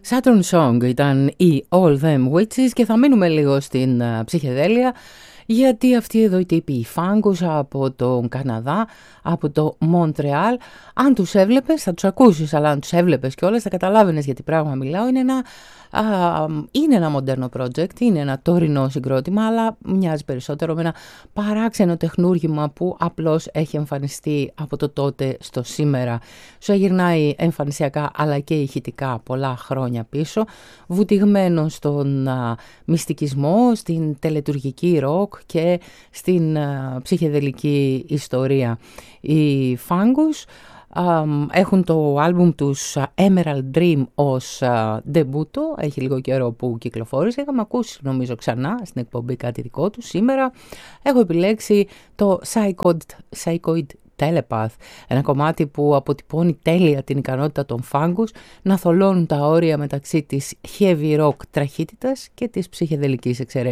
Saturn Song ήταν η All Them Witches και θα μείνουμε λίγο στην ψυχεδέλεια, γιατί αυτοί εδώ οι τύποι, οι Φάγκους από τον Καναδά, από το Μοντρεάλ, αν τους έβλεπες θα τους ακούσεις, αλλά αν τους έβλεπες κιόλας θα καταλάβαινες γιατί πράγμα μιλάω. Είναι ένα μοντέρνο project, είναι ένα τωρινό συγκρότημα, αλλά μοιάζει περισσότερο με ένα παράξενο τεχνούργημα που απλώς έχει εμφανιστεί από το τότε στο σήμερα. Σου γυρνάει εμφανισιακά αλλά και ηχητικά πολλά χρόνια πίσω, βουτυγμένο στον μυστικισμό, στην τελετουργική ροκ και στην ψυχεδελική ιστορία. Οι Φάγκους έχουν το άλμπουμ τους Emerald Dream ως ντεμπούτο, έχει λίγο καιρό που κυκλοφόρησε, είχαμε ακούσει νομίζω ξανά στην εκπομπή κάτι δικό του. Σήμερα έχω επιλέξει το Psychoid Telepath, ένα κομμάτι που αποτυπώνει τέλεια την ικανότητα των Φάγκους να θολώνουν τα όρια μεταξύ της heavy rock τραχύτητας και της ψυχεδελικής εξαιρετικής.